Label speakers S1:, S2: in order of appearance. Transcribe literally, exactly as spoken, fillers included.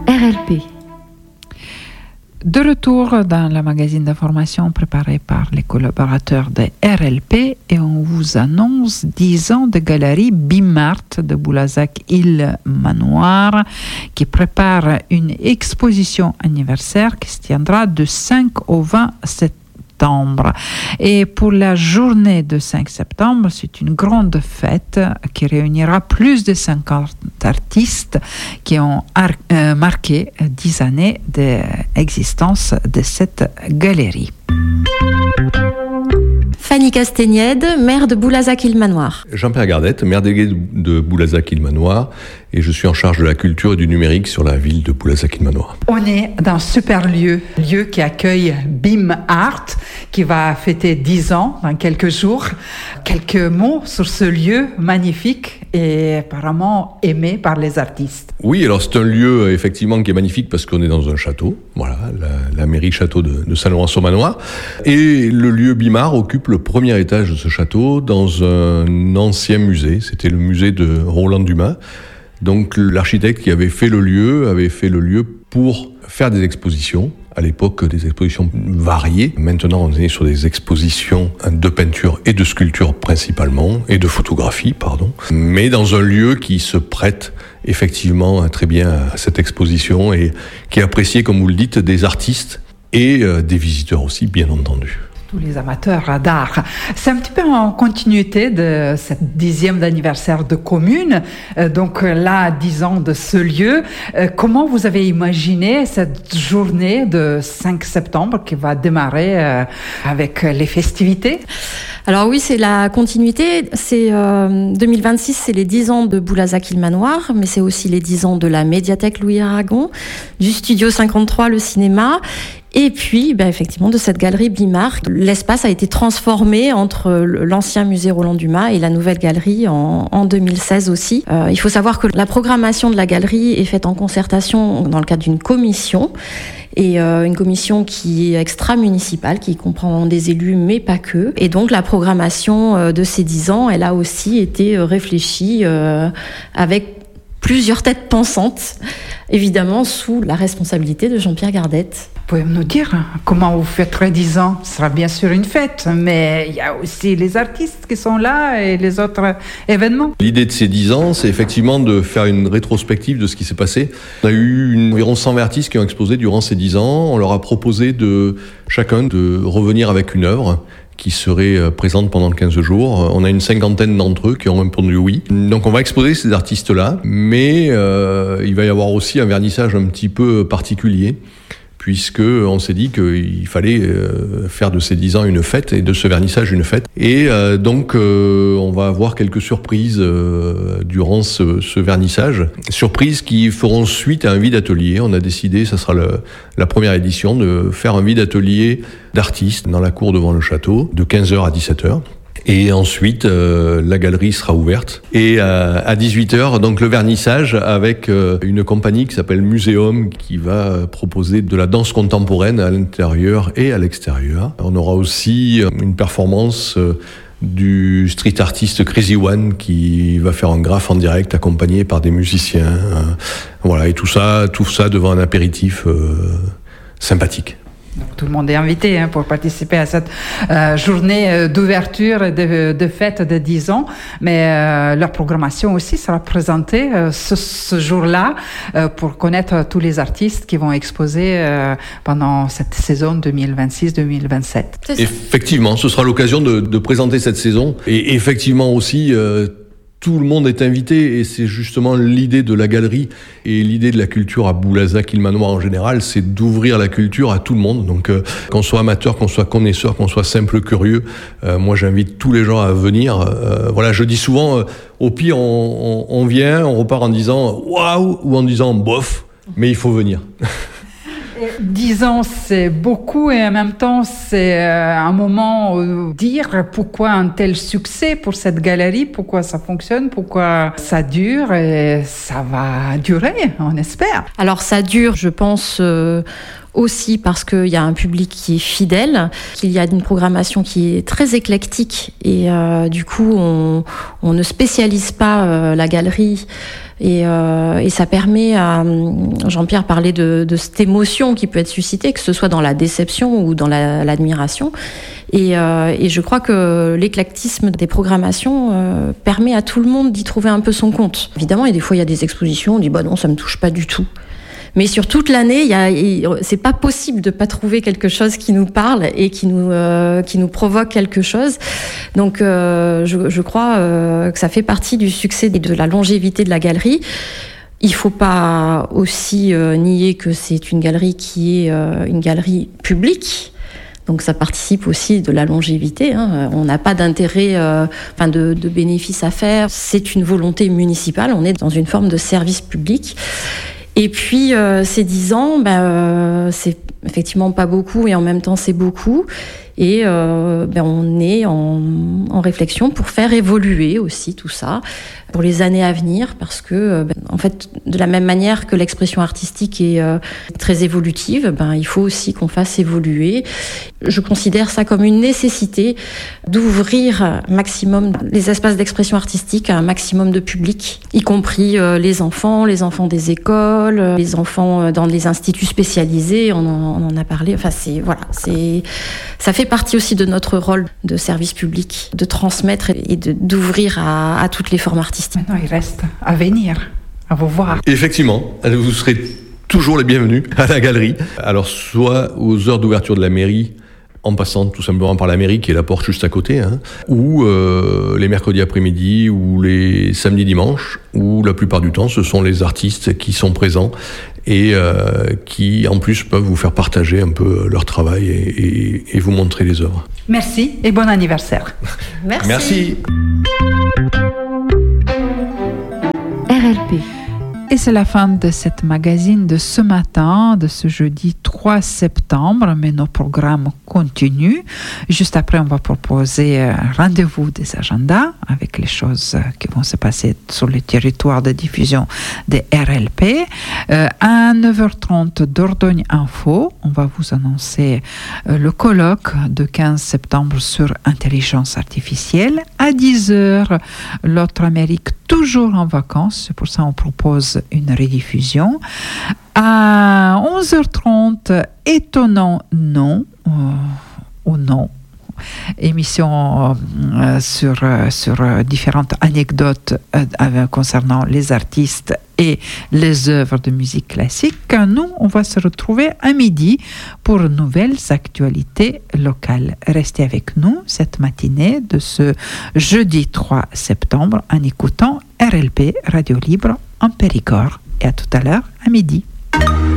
S1: R L P.
S2: De retour dans le magazine d'information préparé par les collaborateurs de R L P et on vous annonce dix ans de galerie Bimart de Boulazac-Île Manoir qui prépare une exposition anniversaire qui se tiendra de cinq au vingt septembre. Et pour la journée de cinq septembre, c'est une grande fête qui réunira plus de cinquante artistes qui ont ar- euh, marqué dix années d'existence de cette galerie.
S1: Fanny Castaignède, maire de Boulazac-Île Manoir.
S3: Jean-Pierre Gardette, maire délégué de Boulazac-Île Manoir, et je suis en charge de la culture et du numérique sur la ville de Boulazac-Île Manoir.
S2: On est dans un super lieu, lieu qui accueille Bim Art, qui va fêter dix ans dans quelques jours. Quelques mots sur ce lieu magnifique et apparemment aimé par les artistes.
S3: Oui, alors c'est un lieu effectivement qui est magnifique parce qu'on est dans un château, voilà, la, la mairie château de, de Saint-Laurent-sur-Manoir. Et le lieu Bimart occupe le premier étage de ce château dans un ancien musée. C'était le musée de Roland Dumas. Donc l'architecte qui avait fait le lieu avait fait le lieu pour faire des expositions. À l'époque, des expositions variées. Maintenant, on est sur des expositions de peinture et de sculpture principalement, et de photographie, pardon. Mais dans un lieu qui se prête effectivement très bien à cette exposition et qui est apprécié, comme vous le dites, des artistes et des visiteurs aussi, bien entendu.
S2: Tous les amateurs d'art. C'est un petit peu en continuité de cette dixième d'anniversaire de commune. Euh, donc là, dix ans de ce lieu. Euh, comment vous avez imaginé cette journée de cinq septembre qui va démarrer euh, avec les festivités?
S1: Alors oui, c'est la continuité. C'est euh, deux mille vingt-six, c'est les dix ans de Boulazac-Île Manoir, mais c'est aussi les dix ans de la médiathèque Louis Aragon, du Studio cinquante-trois, le cinéma. Et puis, ben, effectivement, de cette galerie Bimart. L'espace a été transformé entre l'ancien musée Roland Dumas et la nouvelle galerie en, en deux mille seize aussi. Euh, il faut savoir que la programmation de la galerie est faite en concertation dans le cadre d'une commission. Et euh, une commission qui est extra-municipale, qui comprend des élus, mais pas que. Et donc, la programmation euh, de ces dix ans, elle a aussi été euh, réfléchie euh, avec plusieurs têtes pensantes, évidemment sous la responsabilité de Jean-Pierre Gardette.
S2: Vous pouvez nous dire comment vous fêterez dix ans? Ce sera bien sûr une fête, mais il y a aussi les artistes qui sont là et les autres événements.
S3: L'idée de ces dix ans, c'est effectivement de faire une rétrospective de ce qui s'est passé. On a eu une, environ cent artistes qui ont exposé durant ces dix ans. On leur a proposé de chacun de revenir avec une œuvre qui serait présente pendant quinze jours. On a une cinquantaine d'entre eux qui ont répondu oui. Donc on va exposer ces artistes-là, mais euh, il va y avoir aussi un vernissage un petit peu particulier, puisque on s'est dit qu'il fallait euh, faire de ces dix ans une fête et de ce vernissage une fête. Et euh, donc euh, on va avoir quelques surprises euh, durant ce, ce vernissage. Surprises qui feront suite à un vide atelier. On a décidé, ça sera le, la première édition, de faire un vide atelier d'artistes dans la cour devant le château de quinze heures à dix-sept heures. Et ensuite, euh, la galerie sera ouverte. Et euh, à dix-huit heures, donc le vernissage avec euh, une compagnie qui s'appelle Muséum, qui va proposer de la danse contemporaine à l'intérieur et à l'extérieur. On aura aussi une performance euh, du street artiste Crazy One qui va faire un graphe en direct accompagné par des musiciens. Euh, voilà, et tout ça, tout ça devant un apéritif euh, sympathique.
S2: Donc, tout le monde est invité hein, pour participer à cette euh, journée d'ouverture et de, de fête de dix ans. Mais euh, la programmation aussi sera présentée euh, ce, ce jour-là euh, pour connaître tous les artistes qui vont exposer euh, pendant cette saison deux mille vingt-six deux mille vingt-sept.
S3: Effectivement, ce sera l'occasion de, de présenter cette saison. Et effectivement aussi... Euh, Tout le monde est invité et c'est justement l'idée de la galerie et l'idée de la culture à Boulazac-Île Manoir en général, c'est d'ouvrir la culture à tout le monde. Donc euh, qu'on soit amateur, qu'on soit connaisseur, qu'on soit simple curieux, euh, moi j'invite tous les gens à venir. Euh, voilà, je dis souvent, euh, au pire on, on, on vient, on repart en disant waouh ou en disant bof, mais il faut venir.
S2: Dix ans, c'est beaucoup et en même temps, c'est un moment où dire pourquoi un tel succès pour cette galerie, pourquoi ça fonctionne, pourquoi ça dure et ça va durer, on espère.
S1: Alors ça dure, je pense, euh, aussi parce qu'il y a un public qui est fidèle, qu'il y a une programmation qui est très éclectique et euh, du coup on, on ne spécialise pas euh, la galerie. Et, euh, et ça permet à Jean-Pierre parlait de, de cette émotion qui peut être suscitée, que ce soit dans la déception ou dans la, l'admiration. Et, euh, et je crois que l'éclectisme des programmations euh, permet à tout le monde d'y trouver un peu son compte. Évidemment, et des fois il y a des expositions, on dit bah non, ça me touche pas du tout. Mais sur toute l'année, il y a, c'est pas possible de pas trouver quelque chose qui nous parle et qui nous euh, qui nous provoque quelque chose. Donc, euh, je, je crois euh, que ça fait partie du succès et de la longévité de la galerie. Il faut pas aussi euh, nier que c'est une galerie qui est euh, une galerie publique. Donc ça participe aussi de la longévité. Hein. On n'a pas d'intérêt, euh, enfin de, de bénéfice à faire. C'est une volonté municipale. On est dans une forme de service public. Et puis, euh, ces dix ans, ben, euh, c'est effectivement pas beaucoup et en même temps, c'est beaucoup. Et euh, ben, on est en, en réflexion pour faire évoluer aussi tout ça pour les années à venir, parce que, ben, en fait, de la même manière que l'expression artistique est euh, très évolutive, ben, il faut aussi qu'on fasse évoluer. Je considère ça comme une nécessité d'ouvrir un maximum les espaces d'expression artistique à un maximum de public, y compris euh, les enfants, les enfants des écoles, euh, les enfants dans les instituts spécialisés, on en, on en a parlé. Enfin, c'est, voilà, c'est, ça fait partie aussi de notre rôle de service public, de transmettre et de, d'ouvrir à, à toutes les formes artistiques.
S2: Maintenant, il reste à venir, à vous voir.
S3: Effectivement, vous serez toujours les bienvenus à la galerie. Alors, soit aux heures d'ouverture de la mairie, en passant tout simplement par la mairie, qui est la porte juste à côté, hein, ou euh, les mercredis après-midi, ou les samedis dimanches, où la plupart du temps, ce sont les artistes qui sont présents et euh, qui, en plus, peuvent vous faire partager un peu leur travail et, et, et vous montrer les œuvres.
S2: Merci et bon anniversaire.
S1: Merci.
S3: Merci.
S4: R L P.
S2: Et c'est la fin de cette magazine de ce matin, de ce jeudi trois septembre, mais nos programmes continuent. Juste après, on va proposer un rendez-vous des agendas avec les choses qui vont se passer sur le territoire de diffusion des R L P. Euh, à neuf heures trente, Dordogne Info, on va vous annoncer euh, le colloque de quinze septembre sur intelligence artificielle. À dix heures, l'autre Amérique toujours en vacances, c'est pour ça qu'on propose une rediffusion. À onze heures trente, étonnant non, euh, ou non, émission euh, sur, euh, sur euh, différentes anecdotes euh, concernant les artistes et les œuvres de musique classique. Nous, on va se retrouver à midi pour nouvelles actualités locales. Restez avec nous cette matinée de ce jeudi trois septembre en écoutant R L P Radio Libre en Périgord. Et à tout à l'heure à midi.